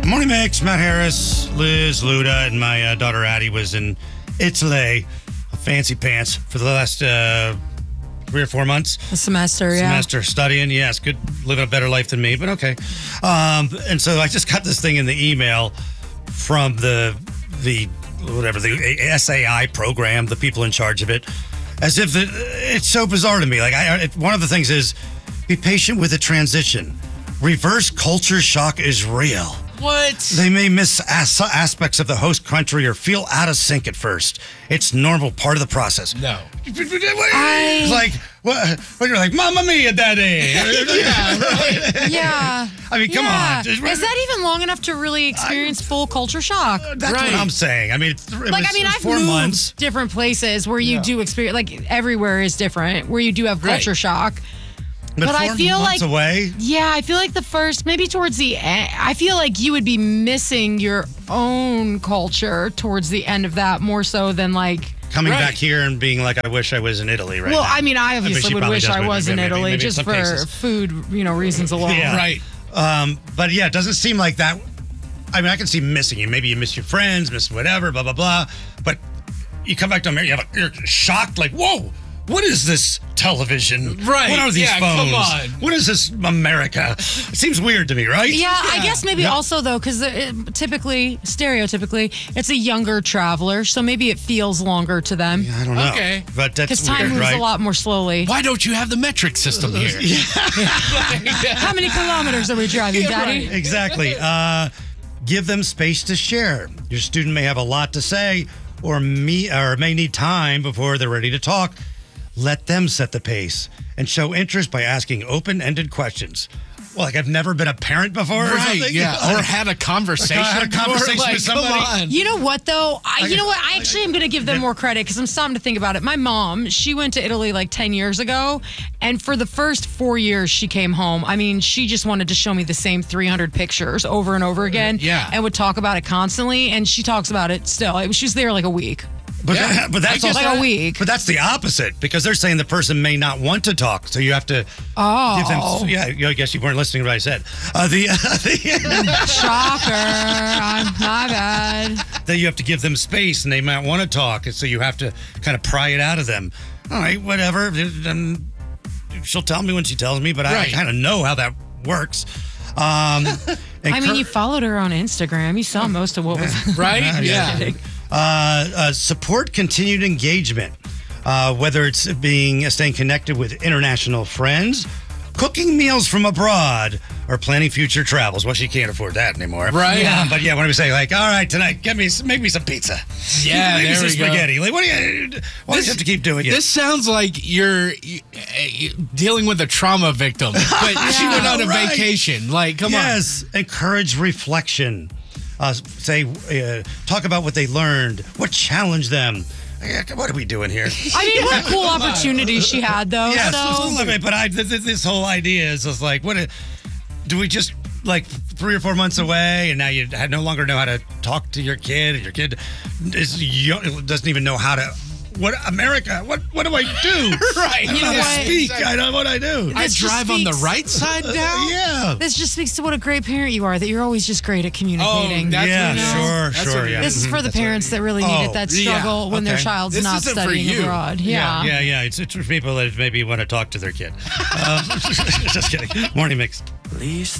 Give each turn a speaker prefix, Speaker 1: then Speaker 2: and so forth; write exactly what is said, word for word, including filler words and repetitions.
Speaker 1: Morning Mix, Matt Harris, Liz, Luda, and my uh, daughter Addie was in Italy, fancy pants, for the last uh, three or four months.
Speaker 2: A semester, yeah.
Speaker 1: Semester studying, yes, good, living a better life than me, but okay. Um, and so I just got this thing in the email from the the whatever the S A I program, the people in charge of it, as if it, it's so bizarre to me. Like I, it, one of the things is be patient with the transition. Reverse culture shock is real.
Speaker 3: What?
Speaker 1: They may miss as- aspects of the host country or feel out of sync at first. It's normal, part of the process.
Speaker 3: No.
Speaker 2: I-
Speaker 1: It's like, what, when you're like, Mamma Mia, Daddy.
Speaker 3: Yeah, right.
Speaker 2: Yeah.
Speaker 1: I mean, come
Speaker 2: yeah.
Speaker 1: on. Just-
Speaker 2: Is that even long enough to really experience full culture shock?
Speaker 1: That's
Speaker 3: Right.
Speaker 1: what I'm saying. I mean, it's, it
Speaker 2: Like,
Speaker 1: was,
Speaker 2: I mean,
Speaker 1: it was
Speaker 2: I've
Speaker 1: four
Speaker 2: moved
Speaker 1: months.
Speaker 2: different places where you
Speaker 1: Yeah.
Speaker 2: do experience, like, everywhere is different, where you do have culture
Speaker 3: Right.
Speaker 2: shock.
Speaker 1: But,
Speaker 2: but I
Speaker 1: four
Speaker 2: feel
Speaker 1: months
Speaker 2: like-
Speaker 1: away.
Speaker 2: Yeah, I feel like the first, maybe towards the end, I feel like you would be missing your own culture towards the end of that more so than like.
Speaker 1: Coming
Speaker 3: Right.
Speaker 1: back here and being like, I wish I was in Italy right
Speaker 2: Well,
Speaker 1: now.
Speaker 2: I mean, I
Speaker 1: bet
Speaker 2: obviously
Speaker 1: she
Speaker 2: would
Speaker 1: probably
Speaker 2: wish
Speaker 1: does,
Speaker 2: I
Speaker 1: maybe-
Speaker 2: was in
Speaker 1: maybe-
Speaker 2: Italy
Speaker 1: maybe in
Speaker 2: just
Speaker 1: some
Speaker 2: for
Speaker 1: cases.
Speaker 2: food, you know, reasons alone.
Speaker 1: Yeah.
Speaker 3: Right.
Speaker 1: Um, but yeah, it doesn't seem like that. I mean, I can see missing you. Maybe you miss your friends, miss whatever, blah, blah, blah. But you come back to America, you have a, you're shocked, like, whoa, what is this television?
Speaker 3: Right,
Speaker 1: What are these
Speaker 3: yeah,
Speaker 1: phones?
Speaker 3: come on.
Speaker 1: What is this America? It seems weird to me, right?
Speaker 2: Yeah, I
Speaker 3: Yeah.
Speaker 2: guess maybe
Speaker 1: Yeah.
Speaker 2: also though, because typically, stereotypically, it's a younger traveler, so maybe it feels longer to them
Speaker 1: I don't know.
Speaker 3: Okay.
Speaker 1: But that's
Speaker 2: because time
Speaker 1: weird,
Speaker 2: moves
Speaker 1: right?
Speaker 2: a lot more slowly.
Speaker 3: Why don't you have the metric system here?
Speaker 2: How many kilometers are we driving,
Speaker 3: Yeah,
Speaker 2: Daddy?
Speaker 3: right.
Speaker 1: Exactly. Uh, give them space to share. Your student may have a lot to say or me or may need time before they're ready to talk. Let them set the pace and show interest by asking open-ended questions. Well, like I've never been a parent before or
Speaker 3: Right,
Speaker 1: something.
Speaker 3: yeah. Or had a conversation.
Speaker 1: Had a conversation
Speaker 3: before,
Speaker 1: with
Speaker 3: like,
Speaker 1: somebody.
Speaker 3: Come on.
Speaker 2: You know what though? I, you know what? I actually am going to give them more credit because I'm starting to think about it. My mom, she went to Italy like ten years ago, and for the first four years she came home, I mean, she just wanted to show me the same three hundred pictures over and over again,
Speaker 3: Yeah.
Speaker 2: and would talk about it constantly. And she talks about it still. It was, she was there like a week.
Speaker 1: But,
Speaker 3: Yeah,
Speaker 1: that- but that's
Speaker 3: I
Speaker 1: also
Speaker 3: get
Speaker 2: Like a week.
Speaker 1: But that's the opposite because they're saying the person may not want to talk, so you have to
Speaker 2: Oh,
Speaker 1: give them. Yeah, I guess you weren't listening to what I said. Uh, the, the
Speaker 2: shocker! I'm my bad.
Speaker 1: that you have to give them space, and they might want to talk, and so you have to kind of pry it out of them. All right, whatever. Um, she'll tell me when she tells me, but I, I
Speaker 3: Right.
Speaker 1: kind of know how that works. Um,
Speaker 2: I mean, you followed her on Instagram. You saw most of what was.
Speaker 3: Right?
Speaker 1: Yeah.
Speaker 3: Yeah.
Speaker 1: uh, uh, support continued engagement, uh, whether it's being staying connected with international friends, cooking meals from abroad, or planning future travels. Well, she can't afford that anymore.
Speaker 3: Right.
Speaker 1: Yeah. But yeah, when we say like, all right, tonight, get me, make me some pizza.
Speaker 3: Yeah,
Speaker 1: Maybe
Speaker 3: there
Speaker 1: some
Speaker 3: we go.
Speaker 1: spaghetti. Like, what do you? Why do you have to keep doing it?
Speaker 3: This sounds like you're uh, dealing with a trauma victim, but she went on a
Speaker 1: Right.
Speaker 3: vacation. Like, come on.
Speaker 1: yes, encourage reflection. Uh, say, uh, talk about what they learned, what challenged them. Yeah, what are we doing here?
Speaker 2: I mean, what a cool opportunity she had, though.
Speaker 1: Yes,
Speaker 2: so.
Speaker 1: love it, but I, this, this whole idea is just like, what? A, do we just like three or four months away, and now you no longer know how to talk to your kid, and your kid is young, doesn't even know how to. What America? What what do I do?
Speaker 3: Right.
Speaker 1: I don't
Speaker 2: You
Speaker 1: know
Speaker 2: know
Speaker 1: how to
Speaker 2: what?
Speaker 1: speak. I don't know what I do.
Speaker 3: I
Speaker 2: This just
Speaker 3: drive on the
Speaker 2: speaks-
Speaker 3: right side down?
Speaker 1: Uh, yeah.
Speaker 2: This just speaks to what a great parent you are, that you're always just great at communicating.
Speaker 3: Oh, that's
Speaker 1: yeah,
Speaker 3: what it is.
Speaker 1: sure,
Speaker 3: That's
Speaker 1: sure,
Speaker 3: what it
Speaker 1: yeah.
Speaker 3: is.
Speaker 2: This is for the
Speaker 3: That's what
Speaker 2: parents
Speaker 3: it
Speaker 2: that really
Speaker 1: Oh,
Speaker 2: needed that
Speaker 3: yeah,
Speaker 2: struggle when their
Speaker 1: okay.
Speaker 2: child's
Speaker 3: This
Speaker 2: not
Speaker 3: isn't for
Speaker 2: studying
Speaker 3: you.
Speaker 2: abroad. Yeah.
Speaker 1: Yeah, yeah. It's, it's for people that maybe want to talk to their kid. Um, just kidding. Morning mix.